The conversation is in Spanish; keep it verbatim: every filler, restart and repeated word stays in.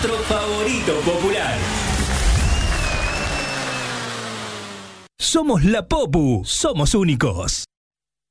nuestro favorito popular. Somos la Popu, somos únicos.